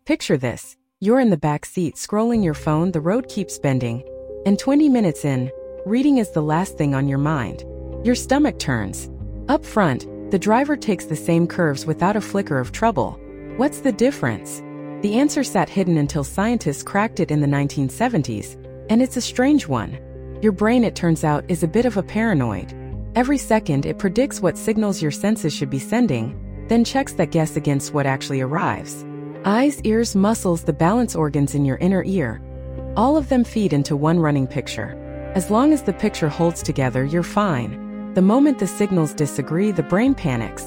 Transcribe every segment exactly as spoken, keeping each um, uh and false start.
Picture this. You're in the back seat scrolling your phone, the road keeps bending. And twenty minutes in, reading is the last thing on your mind. Your stomach turns. Up front, the driver takes the same curves without a flicker of trouble. What's the difference? The answer sat hidden until scientists cracked it in the nineteen seventies, and it's a strange one. Your brain, it turns out, is a bit of a paranoid. Every second, it predicts what signals your senses should be sending, then checks that guess against what actually arrives. Eyes, ears, muscles, the balance organs in your inner ear. All of them feed into one running picture. As long as the picture holds together, you're fine. The moment the signals disagree, the brain panics.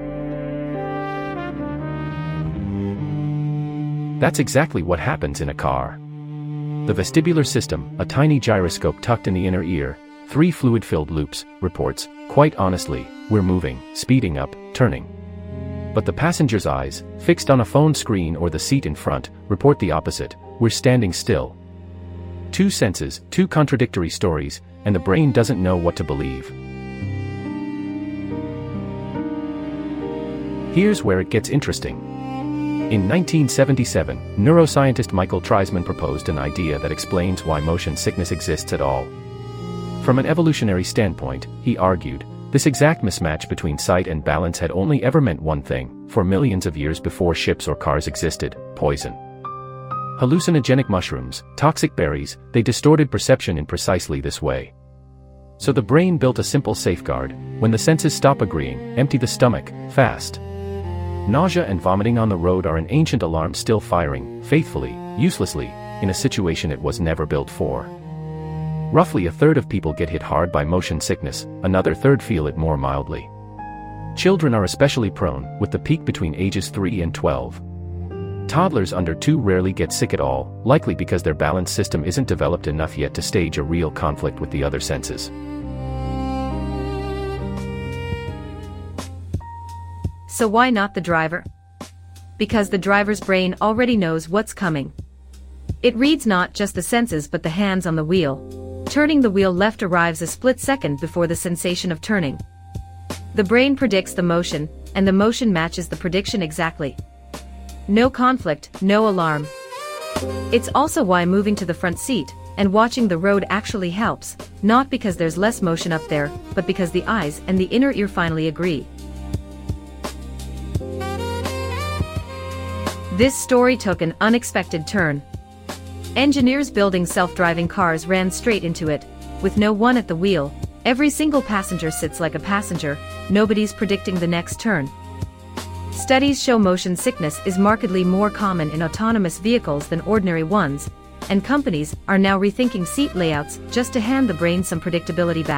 That's exactly what happens in a car. The vestibular system, a tiny gyroscope tucked in the inner ear, three fluid-filled loops, reports, quite honestly, we're moving, speeding up, turning. But the passenger's eyes, fixed on a phone screen or the seat in front, report the opposite, we're standing still. Two senses, two contradictory stories, and the brain doesn't know what to believe. Here's where it gets interesting. In nineteen seventy-seven, neuroscientist Michael Treisman proposed an idea that explains why motion sickness exists at all. From an evolutionary standpoint, he argued, this exact mismatch between sight and balance had only ever meant one thing, for millions of years before ships or cars existed: poison. Hallucinogenic mushrooms, toxic berries, they distorted perception in precisely this way. So the brain built a simple safeguard: when the senses stop agreeing, empty the stomach, fast. Nausea and vomiting on the road are an ancient alarm still firing, faithfully, uselessly, in a situation it was never built for. Roughly a third of people get hit hard by motion sickness, another third feel it more mildly. Children are especially prone, with the peak between ages three and twelve. Toddlers under two rarely get sick at all, likely because their balance system isn't developed enough yet to stage a real conflict with the other senses. So why not the driver? Because the driver's brain already knows what's coming. It reads not just the senses but the hands on the wheel. Turning the wheel left arrives a split second before the sensation of turning. The brain predicts the motion, and the motion matches the prediction exactly. No conflict, no alarm. It's also why moving to the front seat and watching the road actually helps, not because there's less motion up there, but because the eyes and the inner ear finally agree. This story took an unexpected turn. Engineers building self-driving cars ran straight into it. With no one at the wheel, every single passenger sits like a passenger, nobody's predicting the next turn. Studies show motion sickness is markedly more common in autonomous vehicles than ordinary ones, and companies are now rethinking seat layouts just to hand the brain some predictability back.